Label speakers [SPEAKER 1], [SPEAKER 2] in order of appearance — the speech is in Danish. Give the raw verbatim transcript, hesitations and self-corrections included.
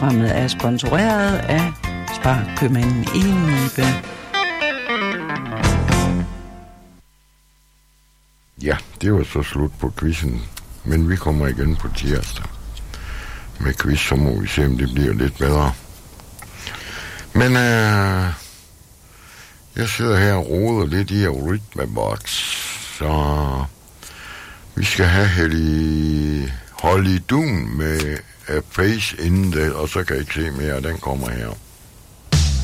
[SPEAKER 1] Programmet er sponsoreret af Sparkøbmanden i Nibe.
[SPEAKER 2] Ja, det var så slut på quizzen. Men vi kommer igen på tirsdag med quiz, så må vi se, om det bliver lidt bedre. Men øh, jeg sidder her og roder lidt i Eurythmabox, så vi skal have Helly Holly Doom med A Face in det, og så kan jeg ikke se mere, den kommer her.